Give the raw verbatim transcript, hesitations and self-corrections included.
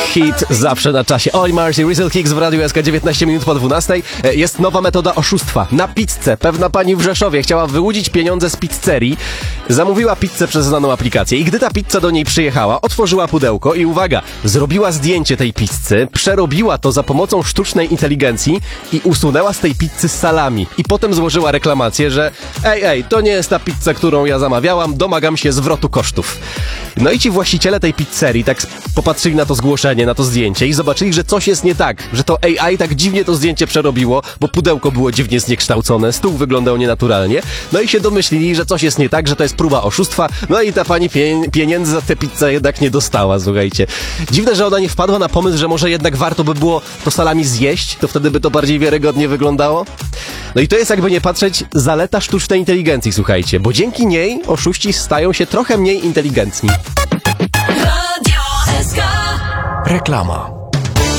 Hit zawsze na czasie. Oj, Marcy, Rizzle Kicks w Radiu S K, dziewiętnaście minut po dwunastej. Jest nowa metoda oszustwa. Na pizzę. Pewna pani w Rzeszowie chciała wyłudzić pieniądze z pizzerii. Zamówiła pizzę przez znaną aplikację i gdy ta pizza do niej przyjechała, otworzyła pudełko i uwaga, zrobiła zdjęcie tej pizzy, przerobiła to za pomocą sztucznej inteligencji i usunęła z tej pizzy salami. I potem złożyła reklamację, że ej, ej, to nie jest ta pizza, którą ja zamawiałam, domagam się zwrotu kosztów. No i ci właściciele tej pizzerii tak popatrzyli na to zgłoszenie, na to zdjęcie i zobaczyli, że coś jest nie tak, że to A I tak dziwnie to zdjęcie przerobiło, bo pudełko było dziwnie zniekształcone, stół wyglądał nienaturalnie, no i się domyślili, że coś jest nie tak, że to jest próba oszustwa, no i ta pani pie- pieniędzy za tę pizzę jednak nie dostała, słuchajcie. Dziwne, że ona nie wpadła na pomysł, że może jednak warto by było to salami zjeść, to wtedy by to bardziej wiarygodnie wyglądało. No i to jest, jakby nie patrzeć, zaleta sztucznej inteligencji, słuchajcie, bo dzięki niej oszuści stają się trochę mniej inteligentni. Radio S K. Reklama.